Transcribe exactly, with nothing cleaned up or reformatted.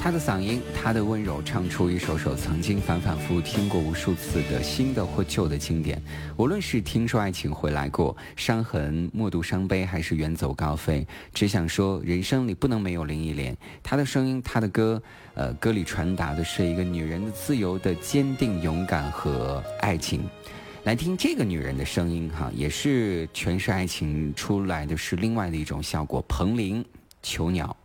他的嗓音，他的温柔，唱出一首首曾经反反复复听过无数次的新的或旧的经典。无论是听说爱情回来过，伤痕默读伤悲，还是远走高飞，只想说人生里不能没有林忆莲。她的声音，她的歌，呃，歌里传达的是一个女人的自由的坚定、勇敢和爱情。来听这个女人的声音哈，也是诠释爱情出来的是另外的一种效果。彭羚，囚鸟。